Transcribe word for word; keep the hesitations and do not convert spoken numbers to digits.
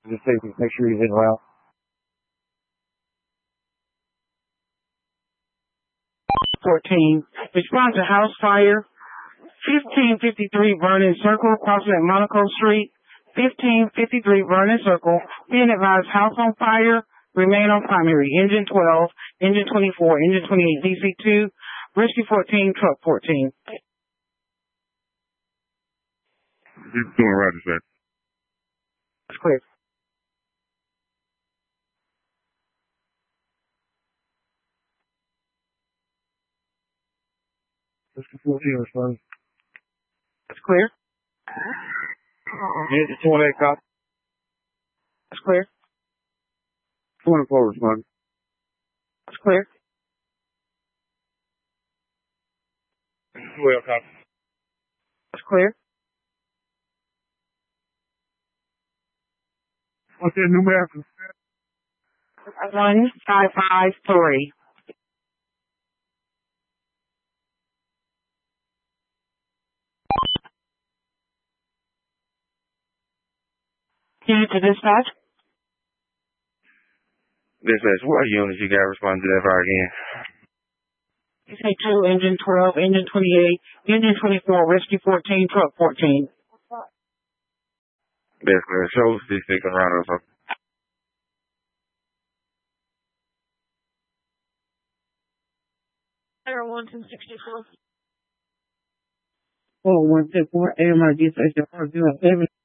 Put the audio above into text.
Just take, make sure he's in route. fourteen. Respond to house fire. fifteen fifty-three Vernon Circle, crossing at Monaco Street. fifteen fifty-three Vernon Circle. Being advised, house on fire. Remain on primary. Engine twelve, engine twenty-four, engine twenty-eight, D C two. Rescue fourteen, truck fourteen. He's doing Roger, sir. That's clear. Rescue fourteen, respond. That's clear. Engine twenty-eight, cop. That's clear. twenty-four, respond. That's clear. twelve, cop. That's clear. What's that numerical? One five five three. Unit to dispatch. Dispatch, what units you got responding to that fire again? D C two, engine twelve, engine twenty-eight, engine twenty-four, rescue fourteen, truck fourteen. That's clear. Show C six around or something. Air one two sixty-four. four one six four, A M R D station, zero seven.